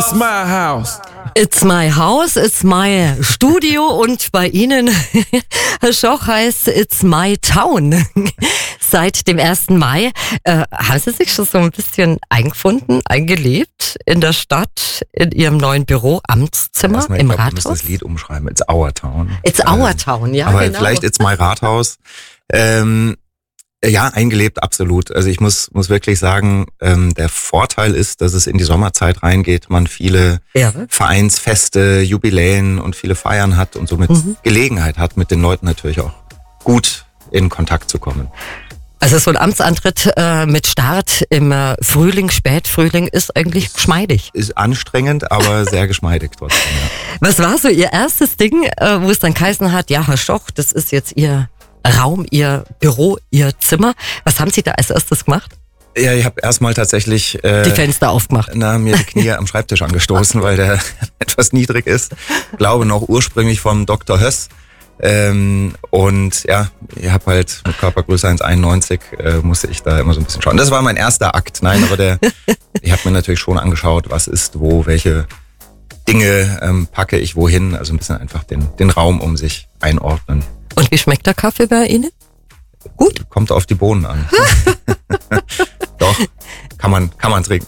It's my house. It's my house, it's my Studio und bei Ihnen, Herr Schoch, heißt It's my town. Seit dem 1. Mai. Haben Sie sich schon so ein bisschen eingefunden, eingelebt in der Stadt, in Ihrem neuen Büro, Amtszimmer, im Rathaus? Ich muss das Lied umschreiben. It's our town. It's our town, ja, aber genau. Vielleicht It's my Rathaus. Ja, eingelebt, absolut. Also ich muss wirklich sagen, der Vorteil ist, dass es in die Sommerzeit reingeht, man viele Vereinsfeste, Jubiläen und viele Feiern hat und somit Gelegenheit hat, mit den Leuten natürlich auch gut in Kontakt zu kommen. Also so ein Amtsantritt mit Start im Frühling, Spätfrühling ist eigentlich geschmeidig. Ist anstrengend, aber sehr geschmeidig trotzdem. Ja. Was war so Ihr erstes Ding, wo es dann geheißen hat, ja, Herr Schoch, das ist jetzt Ihr Raum, Ihr Büro, Ihr Zimmer. Was haben Sie da als erstes gemacht? Ja, ich habe erstmal tatsächlich die Fenster aufgemacht. Mir die Knie am Schreibtisch angestoßen, weil der etwas niedrig ist. Ich glaube noch ursprünglich vom Dr. Höss. Und ja, ich habe halt mit Körpergröße 1,91 musste ich da immer so ein bisschen schauen. Das war mein erster Akt. Nein, aber ich habe mir natürlich schon angeschaut, was ist wo, welche Dinge packe ich wohin. Also ein bisschen einfach den Raum um sich einordnen. Und wie schmeckt der Kaffee bei Ihnen? Gut? Kommt auf die Bohnen an. Doch, kann man trinken.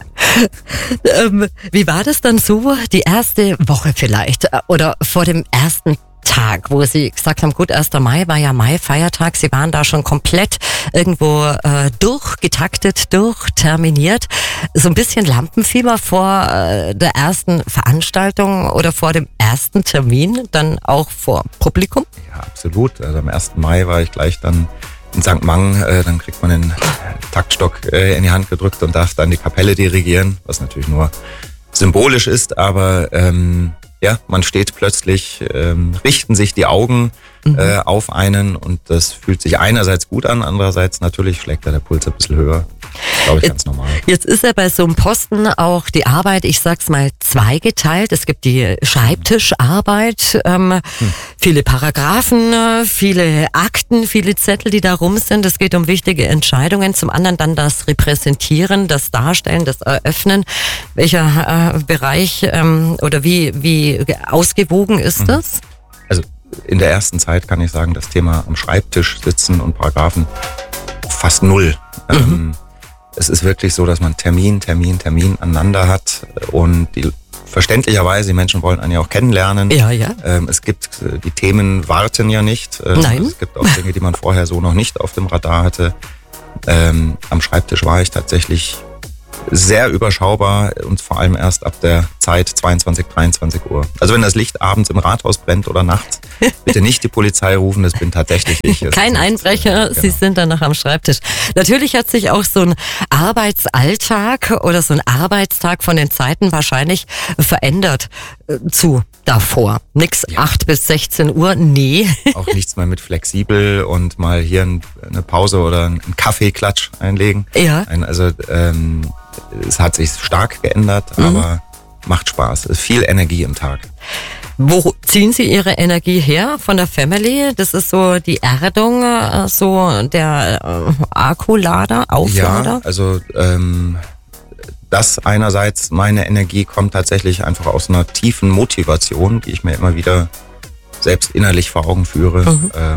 Wie war das dann so, die erste Woche vielleicht oder vor dem ersten Tag, wo Sie gesagt haben, gut, 1. Mai war ja Mai-Feiertag, Sie waren da schon komplett irgendwo durchgetaktet, durchterminiert. So ein bisschen Lampenfieber vor der ersten Veranstaltung oder vor dem ersten Termin, dann auch vor Publikum? Ja, absolut. Also am 1. Mai war ich gleich dann in St. Mang, dann kriegt man den Taktstock in die Hand gedrückt und darf dann die Kapelle dirigieren, was natürlich nur symbolisch ist, aber ja, man steht plötzlich, richten sich die Augen auf einen und das fühlt sich einerseits gut an, andererseits natürlich schlägt da der Puls ein bisschen höher. Glaube ich, ganz normal. Jetzt ist ja bei so einem Posten auch die Arbeit, ich sag's mal, zweigeteilt. Es gibt die Schreibtischarbeit, viele Paragraphen, viele Akten, viele Zettel, die da rum sind. Es geht um wichtige Entscheidungen. Zum anderen dann das Repräsentieren, das Darstellen, das Eröffnen. Welcher Bereich oder wie ausgewogen ist das? Also in der ersten Zeit kann ich sagen, das Thema am Schreibtisch sitzen und Paragraphen fast null. Es ist wirklich so, dass man Termin aneinander hat und verständlicherweise, die Menschen wollen einen ja auch kennenlernen. Ja, ja. Es gibt, die Themen warten ja nicht. Nein. Es gibt auch Dinge, die man vorher so noch nicht auf dem Radar hatte. Am Schreibtisch war ich tatsächlich sehr überschaubar und vor allem erst ab der Zeit 22, 23 Uhr. Also wenn das Licht abends im Rathaus brennt oder nachts, bitte nicht die Polizei rufen, das bin tatsächlich ich. Kein Einbrecher, genau. Sie sind dann noch am Schreibtisch. Natürlich hat sich auch so ein Arbeitsalltag oder so ein Arbeitstag von den Zeiten wahrscheinlich verändert zu davor. Nix 8 bis 16 Uhr, nee. Auch nichts mehr mit flexibel und mal hier eine Pause oder einen Kaffeeklatsch einlegen. Ja. Also es hat sich stark geändert, aber macht Spaß. Es ist viel Energie im Tag. Wo ziehen Sie Ihre Energie her? Von der Family? Das ist so die Erdung, so der Akkulader, Auflader? Ja, also das einerseits, meine Energie kommt tatsächlich einfach aus einer tiefen Motivation, die ich mir immer wieder selbst innerlich vor Augen führe.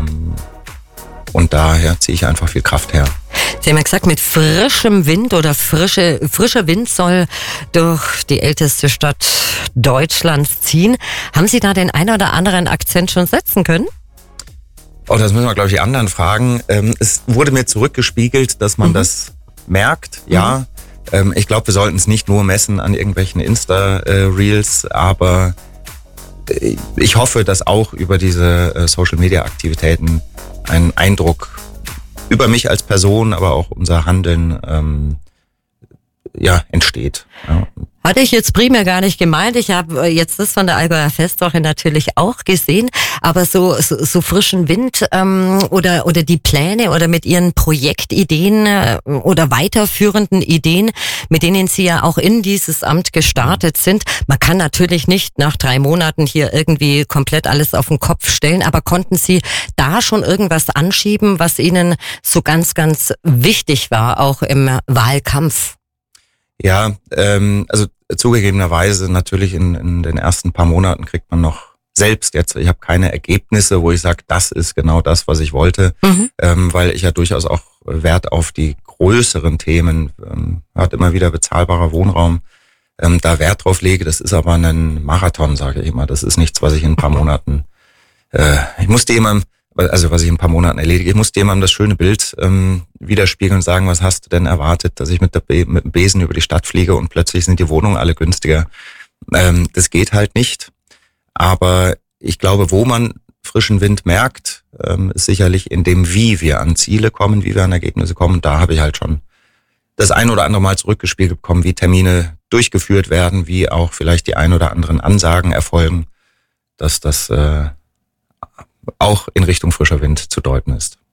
Und daher ziehe ich einfach viel Kraft her. Sie haben ja gesagt, mit frischem Wind oder frischer Wind soll durch die älteste Stadt Deutschlands ziehen. Haben Sie da den einen oder anderen Akzent schon setzen können? Oh, das müssen wir, glaube ich, die anderen fragen. Es wurde mir zurückgespiegelt, dass man das merkt, ja. Ich glaube, wir sollten es nicht nur messen an irgendwelchen Insta-Reels, aber ich hoffe, dass auch über diese Social-Media-Aktivitäten ein Eindruck über mich als Person, aber auch unser Handeln entsteht. Ja. Hatte ich jetzt primär gar nicht gemeint. Ich habe jetzt das von der Allgäuer Festwoche natürlich auch gesehen, aber so frischen Wind oder die Pläne oder mit Ihren Projektideen oder weiterführenden Ideen, mit denen Sie ja auch in dieses Amt gestartet sind. Man kann natürlich nicht nach 3 Monaten hier irgendwie komplett alles auf den Kopf stellen, aber konnten Sie da schon irgendwas anschieben, was Ihnen so ganz, ganz wichtig war, auch im Wahlkampf? Ja, also zugegebenerweise natürlich in den ersten paar Monaten kriegt man noch selbst jetzt, ich habe keine Ergebnisse, wo ich sage, das ist genau das, was ich wollte, weil ich ja durchaus auch Wert auf die größeren Themen, hat immer wieder bezahlbarer Wohnraum, da Wert drauf lege. Das ist aber ein Marathon, sage ich immer. Das ist nichts, was ich in ein paar Monaten, was ich in ein paar Monaten erledige. Ich musste jemandem das schöne Bild widerspiegeln und sagen, was hast du denn erwartet, dass ich mit dem Besen über die Stadt fliege und plötzlich sind die Wohnungen alle günstiger. Das geht halt nicht. Aber ich glaube, wo man frischen Wind merkt, ist sicherlich in dem, wie wir an Ziele kommen, wie wir an Ergebnisse kommen. Da habe ich halt schon das ein oder andere Mal zurückgespiegelt bekommen, wie Termine durchgeführt werden, wie auch vielleicht die ein oder anderen Ansagen erfolgen, dass das auch in Richtung frischer Wind zu deuten ist.